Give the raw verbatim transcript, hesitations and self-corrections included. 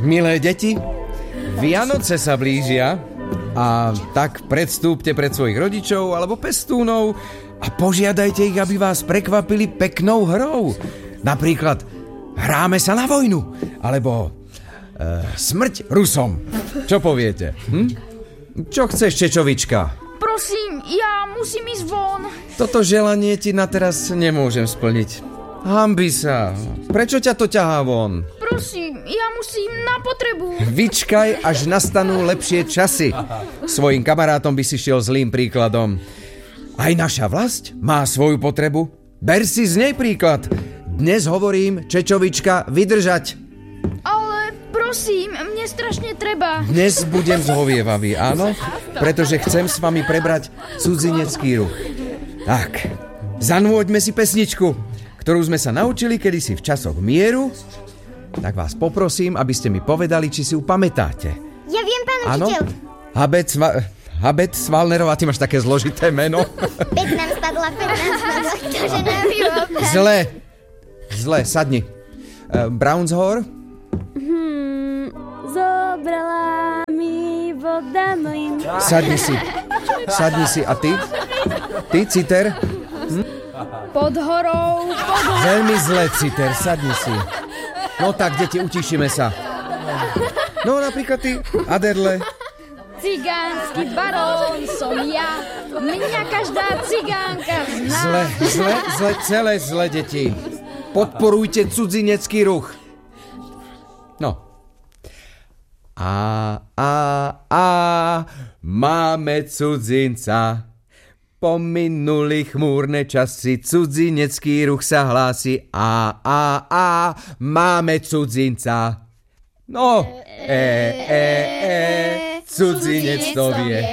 Milé deti, Vianoce sa blížia a tak predstúpte pred svojich rodičov alebo pestúnov a požiadajte ich, aby vás prekvapili peknou hrou. Napríklad hráme sa na vojnu alebo e, smrť Rusom. Čo poviete? Hm? Čo chceš, Čečovička? Prosím, ja musím ísť von. Toto želanie ti na teraz nemôžem splniť. Hanbi sa. Prečo ťa to ťahá von? Prosím, ja musím na potrebu. Vyčkaj, až nastanú lepšie časy. Svojim kamarátom by si šiel zlým príkladom. Aj naša vlast má svoju potrebu. Ber si z nej príklad. Dnes hovorím, Čečovička, vydržať. Ale prosím, mne strašne treba. Dnes budem zhovievavý, áno? Pretože chcem s vami prebrať cudzinecký ruch. Tak, zanôďme si pesničku, ktorú sme sa naučili kedysi v časoch mieru. Tak vás poprosím, aby ste mi povedali, či si ju pamätáte. Ja viem, pán Áno? učiteľ. Habet, Sva... Habet Svalnerová, ty máš také zložité meno. Päť nám spadla, päť nám spadla. Ktože nám ju opäť. Zle. Zle, sadni. Uh, Brownshore? Hmm, zobrala mi voda mojim... Sadni si. Sadni si. A ty? Ty, Citer? Hm? Pod horou, pod horou. Veľmi zle, Citer, sadni si. No tak, deti, utišíme sa. No napríklad ty, Aderle. Cigánsky barón som ja. Mňa každá cigánka zná. Zle, zle, zle, celé zle, deti. Podporujte cudzinecký ruch. No. A, a, a, máme cudzinca. Pominuli chmúrne časy, cudzinecký ruch sa hlási. A, a, a, máme cudzinca. No, e, e, e, cudzinec to vie.